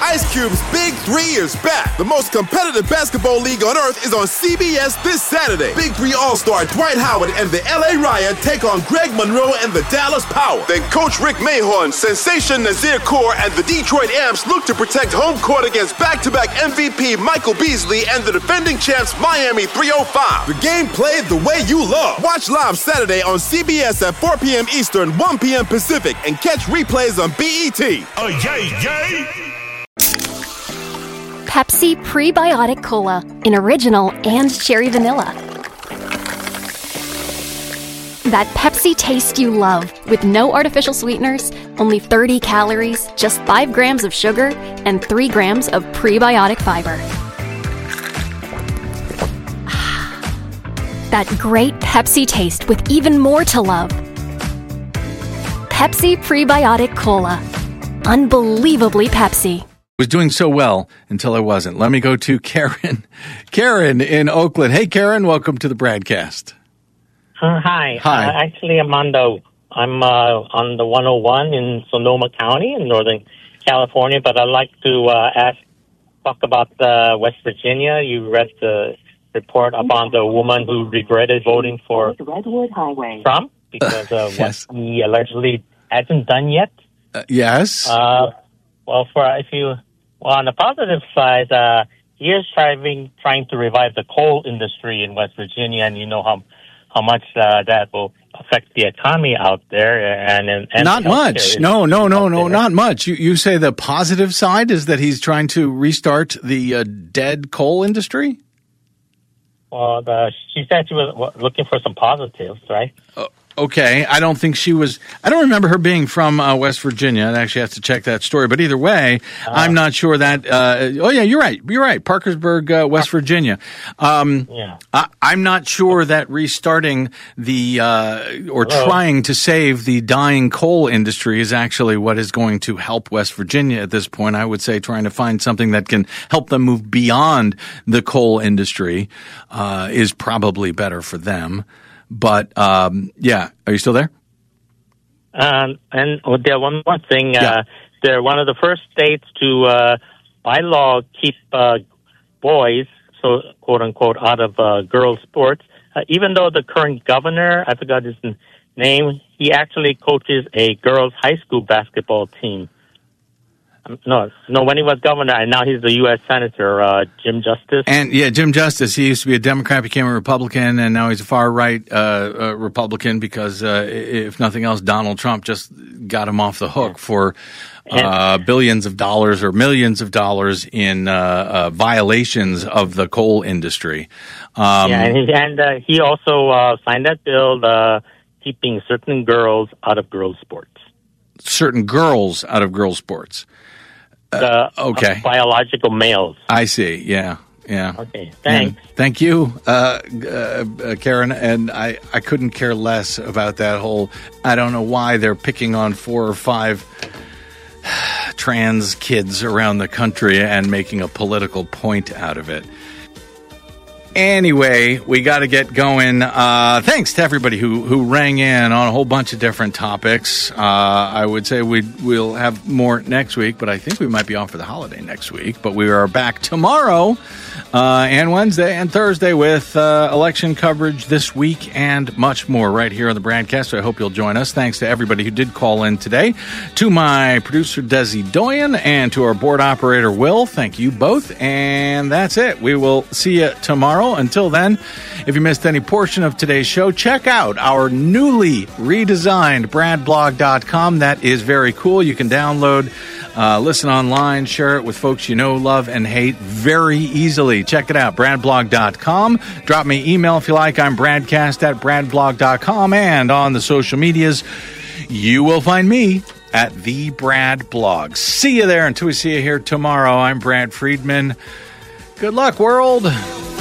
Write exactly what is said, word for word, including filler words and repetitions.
Ice Cube's Big Three is back. The most competitive basketball league on earth is on C B S this Saturday. Big Three All-Star Dwight Howard and the L A Riot take on Greg Monroe and the Dallas Power. Then Coach Rick Mahorn, Sensation Nazir Kaur, and the Detroit Amps look to protect home court against back-to-back M V P Michael Beasley and the defending champs Miami three oh five. The game played the way you love. Watch live Saturday on C B S at four p.m. Eastern, one p.m. Pacific, and catch replays on B E T. Oh, yay, yay! Pepsi Prebiotic Cola in original and cherry vanilla. That Pepsi taste you love with no artificial sweeteners, only thirty calories, just five grams of sugar, and three grams of prebiotic fiber. That great Pepsi taste with even more to love. Pepsi Prebiotic Cola. Unbelievably Pepsi. Was doing so well until I wasn't. Let me go to Karen. Karen in Oakland. Hey, Karen, welcome to the Bradcast. Uh, hi. Hi. Uh, actually, I'm on the I'm uh, on the one oh one in Sonoma County in Northern California, but I'd like to uh, ask talk about uh, West Virginia. You read the report about the woman who regretted voting for Redwood Highway. Trump because of Yes. what he allegedly hasn't done yet. Uh, yes. Uh, well, for if you well, on the positive side, uh, he is trying trying to revive the coal industry in West Virginia, and you know how how much uh, that will affect the economy out there. And, and, and not much. No, no, no, no, there. not much. You you say the positive side is that he's trying to restart the uh, dead coal industry? Well, the, she said she was looking for some positives, right? Uh, okay. I don't think she was – I don't remember her being from uh, West Virginia. I'd actually have to check that story. But either way, uh, I'm not sure that uh, – oh, yeah, you're right. You're right. Parkersburg, uh, West Virginia. Um, yeah. I, I'm not sure that restarting the uh, or Hello? trying to save the dying coal industry is actually what is going to help West Virginia at this point. I would say trying to find something that can help them move beyond the coal industry uh, is probably better for them. But, um, yeah, are you still there? Um, and oh, there one more thing. Yeah. Uh, they're one of the first states to, uh, by law, keep uh, boys, so quote unquote, out of uh, girls' sports. Uh, even though the current governor, I forgot his name, he actually coaches a girls' high school basketball team. Um, no, no. When he was governor, and now he's the U S Senator, uh, Jim Justice. And yeah, Jim Justice. He used to be a Democrat, became a Republican, and now he's a far right uh, uh, Republican because, uh, if nothing else, Donald Trump just got him off the hook for uh, billions of dollars or millions of dollars in uh, uh, violations of the coal industry. Um, yeah, and he, and, uh, he also uh, signed that bill uh, keeping certain girls out of girls' sports. Certain girls out of girls' sports. Uh, okay. uh, biological males. I see. Yeah. Yeah. Okay. Thanks. And thank you, uh, uh, uh, Karen. And I, I couldn't care less about that whole. I don't know why they're picking on four or five trans kids around the country and making a political point out of it. Anyway, we got to get going. Uh, thanks to everybody who, who rang in on a whole bunch of different topics. Uh, I would say we we'll have more next week, but I think we might be off for the holiday next week. But we are back tomorrow uh, and Wednesday and Thursday with uh, election coverage this week and much more right here on the Bradcast. So I hope you'll join us. Thanks to everybody who did call in today. To my producer, Desi Doyen, and to our board operator, Will. Thank you both. And that's it. We will see you tomorrow. Until then, if you missed any portion of today's show, check out our newly redesigned brad blog dot com. That is very cool. You can download, uh, listen online, share it with folks you know, love, and hate very easily. Check it out, brad blog dot com. Drop me email if you like. I'm bradcast at brad blog dot com. And on the social medias, you will find me at the Brad Blog. See you there. Until we see you here tomorrow, I'm Brad Friedman. Good luck, world.